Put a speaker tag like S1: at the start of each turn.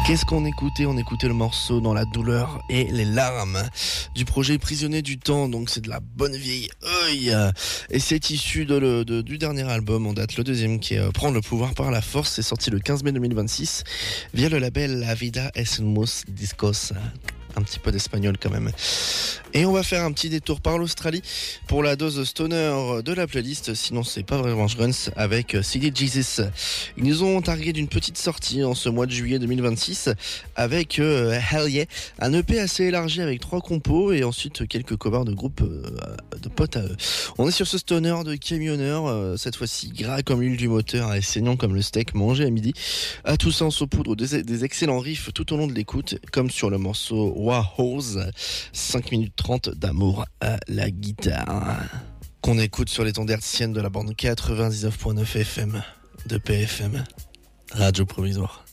S1: Qu'est-ce qu'on écoutait? On écoutait le morceau Dans la douleur et les larmes du projet Prisonnier du temps, donc c'est de la bonne vieille œil. Et c'est issu du dernier album en date, le deuxième, qui est Prendre le pouvoir par la force. C'est sorti le 15 mai 2026 via le label La Vida es un Mus Discos. Un petit peu d'espagnol quand même. Et on va faire un petit détour par l'Australie pour la dose stoner de la playlist. Sinon, c'est pas vraiment Guns avec CD Jesus. Ils nous ont targué d'une petite sortie en ce mois de juillet 2026 avec Hell Yeah, un EP assez élargi avec 3 compos et ensuite quelques covers de groupes de potes à eux. On est sur ce stoner de camionneur, cette fois-ci gras comme l'huile du moteur et saignant comme le steak mangé à midi. À tout ça, on saupoudre des excellents riffs tout au long de l'écoute, comme sur le morceau Wahose, 5 minutes 30 d'amour à la guitare. Qu'on écoute sur les ondes hertziennes de la bande 99.9 FM de PFM, Radio Provisoire.